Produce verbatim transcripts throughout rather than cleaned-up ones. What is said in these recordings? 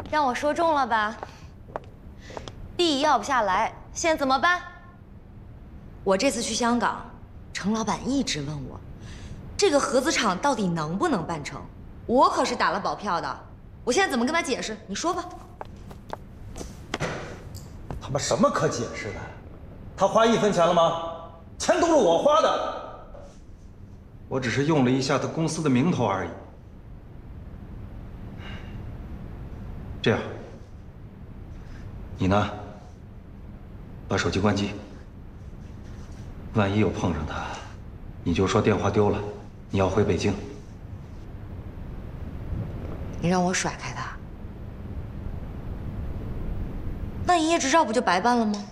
让我说中了吧？地要不下来，现在怎么办？我这次去香港，程老板一直问我，这个合资厂到底能不能办成？我可是打了保票的。我现在怎么跟他解释？你说吧。 他妈什么可解释的？他花一分钱了吗？钱都是我花的，我只是用了一下他公司的名头而已。这样，你呢？把手机关机。万一有碰上他，你就说电话丢了，你要回北京。 你让我甩开他，那营业执照不就白办了吗？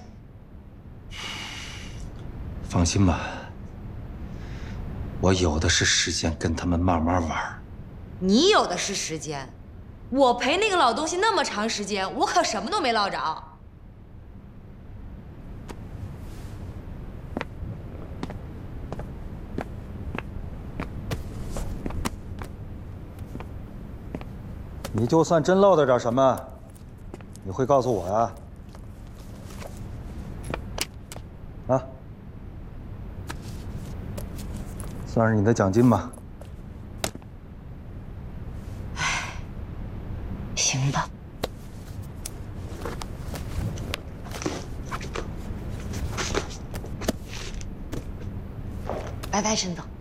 放心吧，我有的是时间跟他们慢慢玩。 你有的是时间，我陪那个老东西那么长时间，我可什么都没捞着。 你就算真捞得着什么，你会告诉我呀？啊，算是你的奖金吧。 唉，行吧。拜拜，沈总。